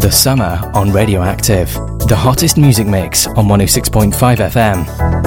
The Summer on Radioactive. The hottest music mix on 106.5 FM.